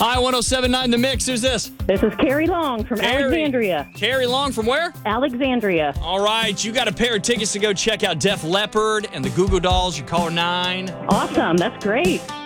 Hi, 107.9 The Mix. Who's this? This is Carrie Long from Alexandria. Carrie Long from where? Alexandria. All right, you got a pair of tickets to go check out Def Leppard and the Goo Goo Dolls. You call her 9. Awesome. That's great.